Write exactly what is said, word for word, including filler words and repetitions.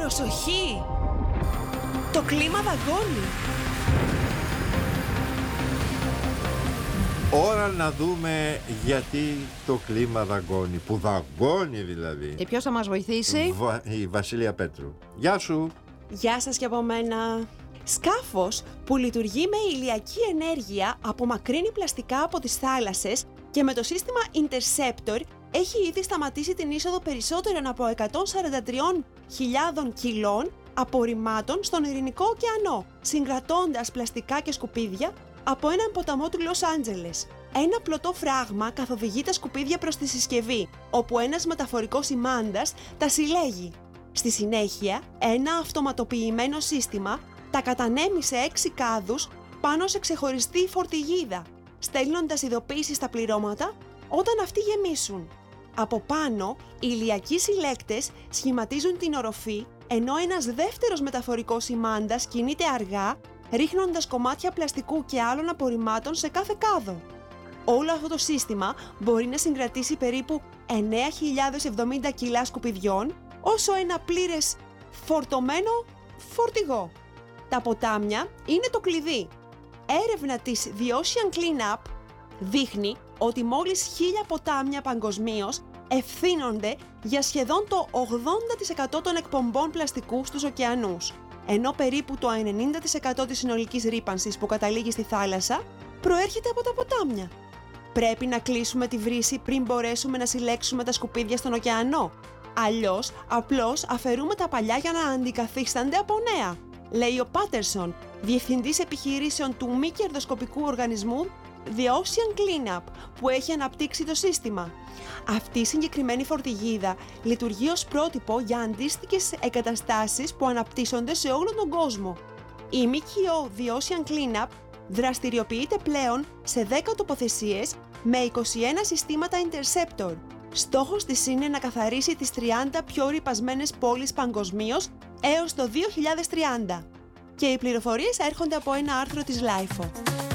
Προσοχή! Το κλίμα δαγκώνει. Ώρα να δούμε γιατί το κλίμα δαγκώνει. Που δαγκώνει δηλαδή. Και ποιος θα μας βοηθήσει? Βα... Η Βασίλεια Πέτρου. Γεια σου. Γεια σας και από μένα. Σκάφος που λειτουργεί με ηλιακή ενέργεια απομακρύνει πλαστικά από τις θάλασσες και με το σύστημα Interceptor έχει ήδη σταματήσει την είσοδο περισσότερων από εκατόν σαράντα τρεις χιλιάδες κιλών απορριμμάτων στον Ειρηνικό ωκεανό, συγκρατώντας πλαστικά και σκουπίδια από έναν ποταμό του Λος Άντζελες. Ένα πλωτό φράγμα καθοδηγεί τα σκουπίδια προς τη συσκευή, όπου ένας μεταφορικός ημάντας τα συλλέγει. Στη συνέχεια, ένα αυτοματοποιημένο σύστημα τα κατανέμει σε έξι κάδους πάνω σε ξεχωριστή φορτηγίδα, στέλνοντας ειδοποίηση στα πληρώματα όταν αυτοί γεμίσουν. Από πάνω, οι ηλιακοί συλλέκτες σχηματίζουν την οροφή, ενώ ένας δεύτερος μεταφορικός ημάντας κινείται αργά, ρίχνοντας κομμάτια πλαστικού και άλλων απορριμμάτων σε κάθε κάδο. Όλο αυτό το σύστημα μπορεί να συγκρατήσει περίπου εννέα χιλιάδες εβδομήντα κιλά σκουπιδιών, όσο ένα πλήρες φορτωμένο φορτηγό. Τα ποτάμια είναι το κλειδί. Έρευνα της The Ocean Cleanup δείχνει ότι μόλις χίλια ποτάμια παγκοσμίως ευθύνονται για σχεδόν το ογδόντα τοις εκατό των εκπομπών πλαστικού στους ωκεανούς, ενώ περίπου το ενενήντα τοις εκατό της συνολικής ρύπανσης που καταλήγει στη θάλασσα προέρχεται από τα ποτάμια. Πρέπει να κλείσουμε τη βρύση πριν μπορέσουμε να συλλέξουμε τα σκουπίδια στον ωκεανό. Αλλιώς, απλώς αφαιρούμε τα παλιά για να αντικαθίστανται από νέα, λέει ο Πάτερσον, διευθυντής επιχειρήσεων του μη κερδοσκοπικού οργανισμού The Ocean Cleanup, που έχει αναπτύξει το σύστημα. Αυτή η συγκεκριμένη φορτηγίδα λειτουργεί ως πρότυπο για αντίστοιχες εγκαταστάσεις που αναπτύσσονται σε όλο τον κόσμο. Η ΜΚΟ The Ocean Cleanup δραστηριοποιείται πλέον σε δέκα τοποθεσίες με είκοσι ένα συστήματα Interceptor. Στόχος της είναι να καθαρίσει τις τριάντα πιο ρυπασμένες πόλεις παγκοσμίως έως το δύο χιλιάδες τριάντα. Και οι πληροφορίες έρχονται από ένα άρθρο της Λάιφο.